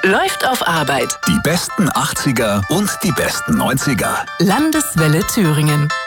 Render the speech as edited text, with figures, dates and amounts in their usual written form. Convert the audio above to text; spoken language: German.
Läuft auf Arbeit. Die besten 80er und die besten 90er. Landeswelle Thüringen.